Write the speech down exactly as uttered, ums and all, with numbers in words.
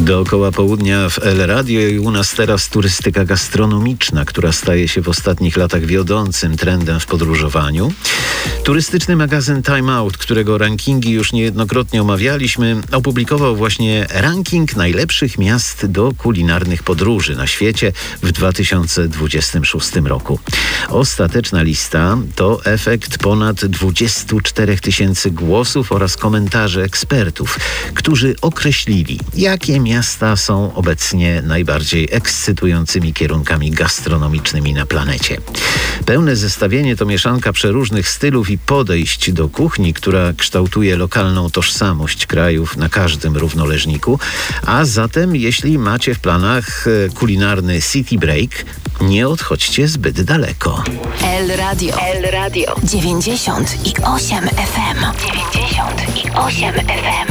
Dookoła południa w El Radio i u nas teraz turystyka gastronomiczna, która staje się w ostatnich latach wiodącym trendem w podróżowaniu. Turystyczny magazyn Time Out, którego rankingi już niejednokrotnie omawialiśmy, opublikował właśnie ranking najlepszych miast do kulinarnych podróży na świecie w dwa tysiące dwudziestym szóstym roku. Ostateczna lista to efekt ponad dwudziestu czterech tysięcy głosów oraz komentarzy ekspertów, którzy określili, jakie miasta są obecnie najbardziej ekscytującymi kierunkami gastronomicznymi na planecie. Pełne zestawienie to mieszanka przeróżnych stylów i podejść do kuchni, która kształtuje lokalną tożsamość krajów na każdym równoleżniku. A zatem, jeśli macie w planach kulinarny city break, nie odchodźcie zbyt daleko. El Radio. El Radio. dziewięćdziesiąt i osiem F M. dziewięćdziesiąt i osiem F M.